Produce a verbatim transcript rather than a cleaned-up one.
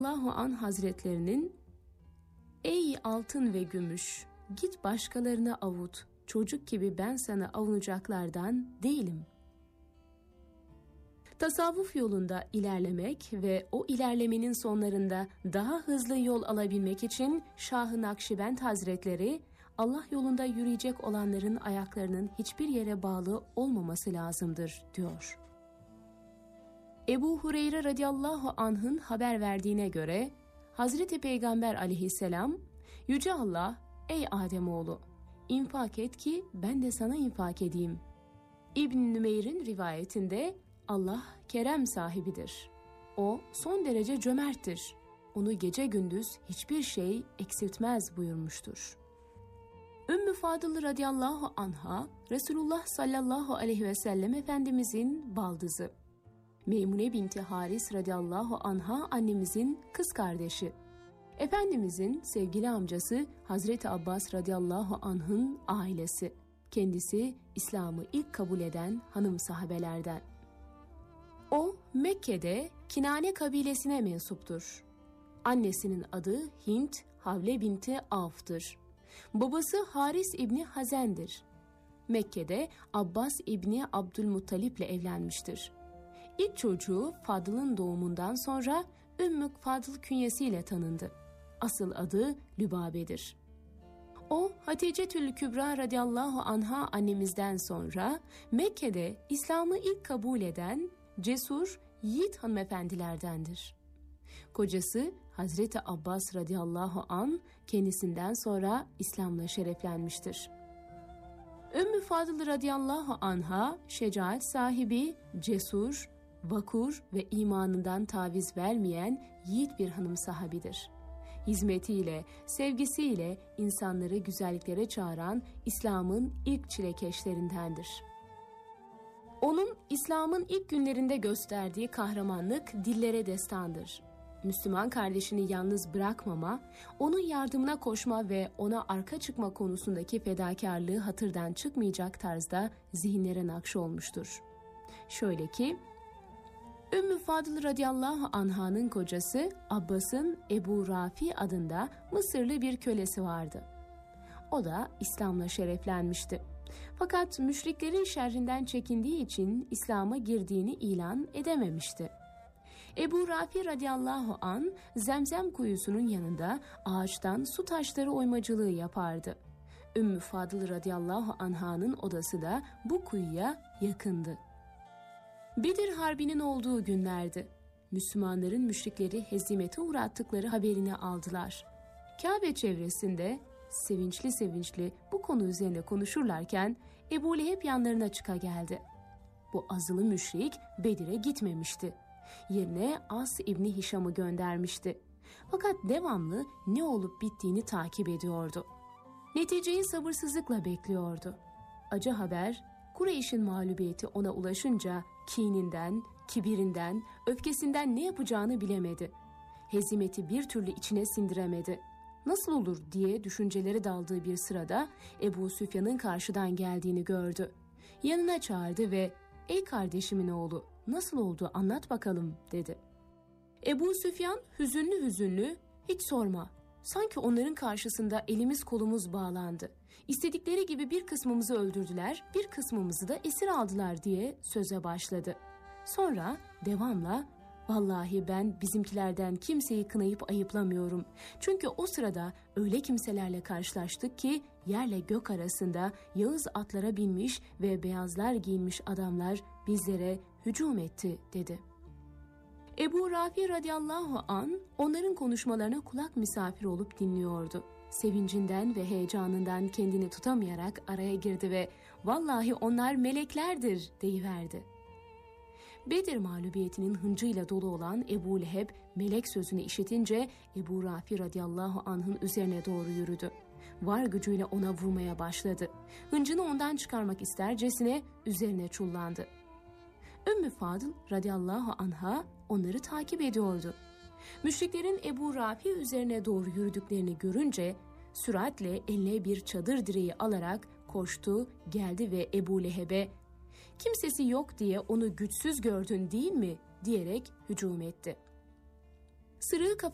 radıyallahu anh hazretlerinin "Ey altın ve gümüş, git başkalarına avut, çocuk gibi ben sana avunacaklardan değilim." Tasavvuf yolunda ilerlemek ve o ilerlemenin sonlarında daha hızlı yol alabilmek için Şah-ı Nakşibend Hazretleri, Allah yolunda yürüyecek olanların ayaklarının hiçbir yere bağlı olmaması lazımdır diyor. Ebu Hureyre radıyallahu anh'ın haber verdiğine göre Hazreti Peygamber aleyhisselam, Yüce Allah, "Ey Ademoğlu, infak et ki ben de sana infak edeyim." İbn Nümeyr'in rivayetinde Allah kerem sahibidir. O son derece cömerttir. Onu gece gündüz hiçbir şey eksiltmez buyurmuştur. Ümmü Fadıl radıyallahu anha, Resulullah sallallahu aleyhi ve sellem Efendimizin baldızı. Meymune binti Haris radıyallahu anha annemizin kız kardeşi. Efendimizin sevgili amcası Hazreti Abbas radıyallahu anh'ın ailesi. Kendisi İslam'ı ilk kabul eden hanım sahabelerden. O Mekke'de Kinane kabilesine mensuptur. Annesinin adı Hint Havle binti Avf'tır. Babası Haris İbni Hazen'dir. Mekke'de Abbas İbni Abdülmuttalip ile evlenmiştir. İlk çocuğu Fadıl'ın doğumundan sonra Ümmü Fadıl künyesiyle tanındı. Asıl adı Lübabe'dir. O Haticetül Kübra radıyallahu anha annemizden sonra Mekke'de İslam'ı ilk kabul eden cesur, yiğit hanımefendilerdendir. Kocası Hazreti Abbas radıyallahu an kendisinden sonra İslam'la şereflenmiştir. Ümmü Fadıl radıyallahu anha şecaat sahibi, cesur, vakur ve imanından taviz vermeyen yiğit bir hanım sahabidir. Hizmetiyle, sevgisiyle insanları güzelliklere çağıran İslam'ın ilk çilekeşlerindendir. Onun İslam'ın ilk günlerinde gösterdiği kahramanlık dillere destandır. Müslüman kardeşini yalnız bırakmama, onun yardımına koşma ve ona arka çıkma konusundaki fedakarlığı hatırdan çıkmayacak tarzda zihinlere nakş olmuştur. Şöyle ki, Ümmü Fadıl radıyallahu anh'ın kocası Abbas'ın Ebu Rafi adında Mısırlı bir kölesi vardı. O da İslam'la şereflenmişti. Fakat müşriklerin şerrinden çekindiği için İslam'a girdiğini ilan edememişti. Ebu Rafi radıyallahu an Zemzem kuyusunun yanında ağaçtan su taşları oymacılığı yapardı. Ümmü Fadıl radıyallahu anh'ın odası da bu kuyuya yakındı. Bedir Harbi'nin olduğu günlerdi. Müslümanların müşrikleri hezimete uğrattıkları haberini aldılar. Kabe çevresinde sevinçli sevinçli bu konu üzerinde konuşurlarken Ebu Leheb yanlarına çıka geldi. Bu azılı müşrik Bedir'e gitmemişti. Yerine As İbni Hişam'ı göndermişti. Fakat devamlı ne olup bittiğini takip ediyordu. Neticeyi sabırsızlıkla bekliyordu. Acı haber, Kureyş'in mağlubiyeti ona ulaşınca kininden, kibirinden, öfkesinden ne yapacağını bilemedi. Hezimeti bir türlü içine sindiremedi. Nasıl olur diye düşüncelere daldığı bir sırada Ebu Süfyan'ın karşıdan geldiğini gördü. Yanına çağırdı ve "Ey kardeşimin oğlu, nasıl oldu anlat bakalım" dedi. Ebu Süfyan hüzünlü hüzünlü "Hiç sorma. Sanki onların karşısında elimiz kolumuz bağlandı. İstedikleri gibi bir kısmımızı öldürdüler, bir kısmımızı da esir aldılar" diye söze başladı. Sonra devamla "Vallahi ben bizimkilerden kimseyi kınayıp ayıplamıyorum. Çünkü o sırada öyle kimselerle karşılaştık ki yerle gök arasında yağız atlara binmiş ve beyazlar giyinmiş adamlar bizlere hücum etti" dedi. Ebu Rafi radıyallahu an onların konuşmalarına kulak misafiri olup dinliyordu. Sevincinden ve heyecanından kendini tutamayarak araya girdi ve "Vallahi onlar meleklerdir" deyiverdi. Bedir mağlubiyetinin hıncıyla dolu olan Ebu Leheb melek sözünü işitince Ebu Rafi radıyallahu anh'ın üzerine doğru yürüdü. Var gücüyle ona vurmaya başladı. Hıncını ondan çıkarmak istercesine üzerine çullandı. Ümmü Fadıl radıyallahu anha onları takip ediyordu. Müşriklerin Ebu Rafi üzerine doğru yürüdüklerini görünce süratle eline bir çadır direği alarak koştu, geldi ve Ebu Leheb'e "Kimsesi yok diye onu güçsüz gördün değil mi?" diyerek hücum etti. Sırığı kafa